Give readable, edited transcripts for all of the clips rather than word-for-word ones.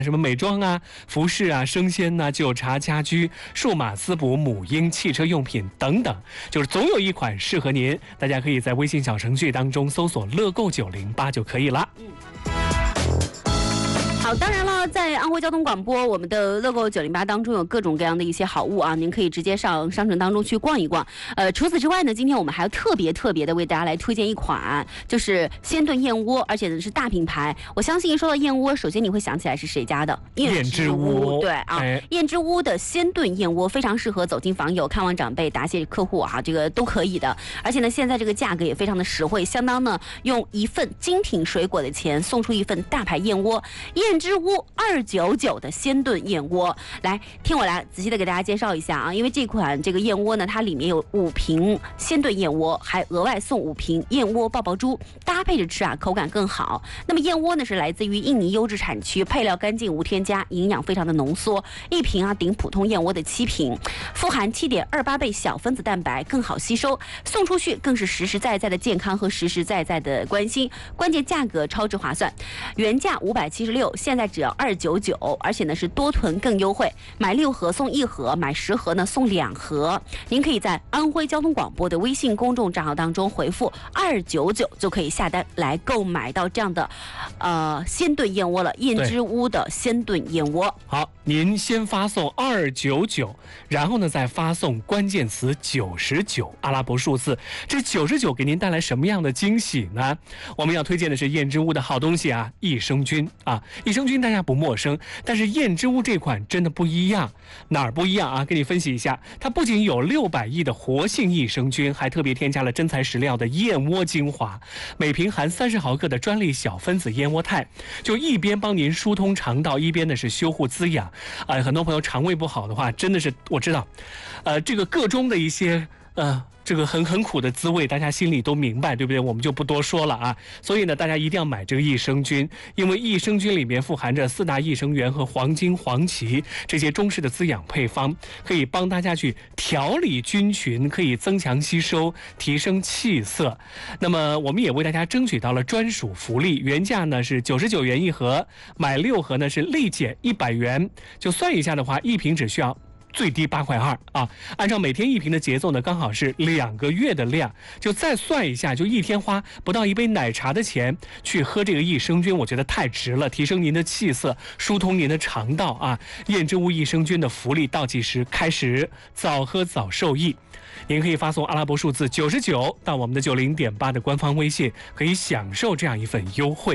什么美妆啊、服饰啊、生鲜啊、酒茶、家居、数码滋补、母婴、汽车用品等等，就是总有一款适合您。大家可以在微信小程序当中搜索“乐购908”就可以了。 好，当然了，在安徽交通广播，我们的乐购908当中有各种各样的一些好物啊，您可以直接上商城当中去逛一逛。除此之外呢，今天我们还要特别的为大家来推荐一款，就是鲜炖燕窝，而且呢是大品牌。我相信说到燕窝，首先你会想起来是谁家的？ 燕之屋。 对啊，燕之屋的鲜炖燕窝非常适合走进访友、看望长辈、答谢客户啊，这个都可以的。而且呢，现在这个价格也非常的实惠，相当呢用一份精品水果的钱送出一份大牌燕窝。燕之屋299的鲜炖燕窝，来听我来仔细的给大家介绍一下啊，因为这款这个燕窝呢，它里面有5瓶鲜炖燕窝，还额外送5瓶燕窝爆珠，搭配着吃啊，口感更好。那么燕窝呢是来自于印尼优质产区，配料干净无添加，营养非常的浓缩，一瓶啊顶普通燕窝的7瓶，富含7.28倍小分子蛋白，更好吸收，送出去更是实实在在的健康和实实在在的关心，关键价格超值划算，原价576，现在只要299，而且呢是多囤更优惠，买6盒送1盒，买10盒呢送2盒。您可以在安徽交通广播的微信公众账号当中回复299，就可以下单来购买到这样的鲜炖燕窝了，燕之屋的鲜炖燕窝。 好，您先发送299，然后呢再发送关键词99阿拉伯数字。这99给您带来什么样的惊喜呢？我们要推荐的是燕之屋的好东西啊，益生菌啊。益生菌大家不陌生，但是燕之屋这款真的不一样。哪儿不一样啊？给你分析一下，它不仅有600亿的活性益生菌，还特别添加了真材实料的燕窝精华，每瓶含30毫克的专利小分子燕窝肽，就一边帮您疏通肠道，一边呢是修护滋养。很多朋友肠胃不好的话，真的是我知道，这个个中的一些这个很苦的滋味，大家心里都明白，对不对？我们就不多说了啊。所以呢，大家一定要买这个益生菌，因为益生菌里面富含着4大益生元和黄金、黄芪这些中式的滋养配方，可以帮大家去调理菌群，可以增强吸收，提升气色。那么我们也为大家争取到了专属福利，原价呢是99元1盒，买6盒呢是立减100元，就算一下的话，一瓶只需要最低8.2块啊，按照每天1瓶的节奏呢，刚好是2个月的量，就再算一下，就一天花不到1杯奶茶的钱去喝这个益生菌，我觉得太值了，提升您的气色，疏通您的肠道啊。燕之屋益生菌的福利倒计时开始，早喝早受益。您可以发送阿拉伯数字99到我们的90.8的官方微信，可以享受这样一份优惠。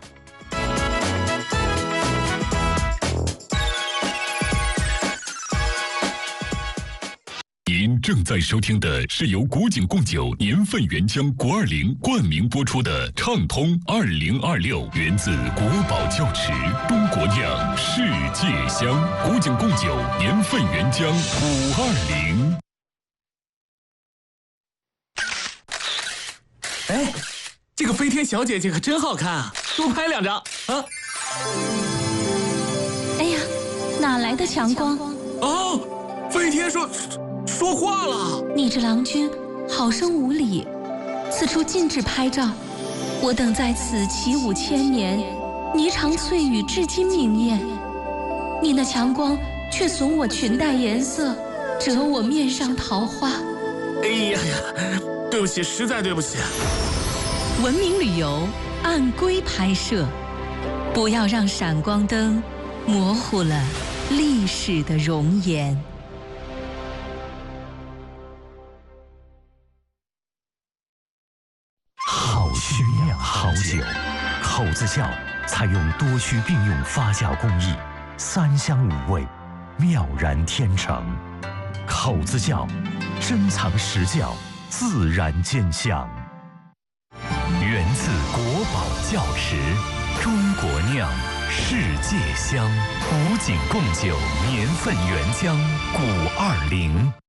您正在收听的是由古井贡酒年份原浆国20冠名播出的畅通2026，源自国宝窖池，中国酿，世界香。古井贡酒年份原浆520。 哎，这个飞天小姐姐可真好看啊！多拍2张啊！ 哎呀，哪来的强光？ 哦，飞天说话了！ 你这郎君好生无礼，此处禁止拍照。我等在此起舞1000年，霓裳翠羽至今明艳。你那强光却损我裙带颜色，折我面上桃花。 哎呀呀，对不起，实在对不起。 文明旅游按规拍摄，不要让闪光灯模糊了历史的容颜。 好需酿好酒，口子窖采用多须并用发酵工艺，3香5味，妙然天成。口子窖，珍藏实窖，自然见香。源自国宝窖池，中国酿，世界香。古井贡酒年份原浆520。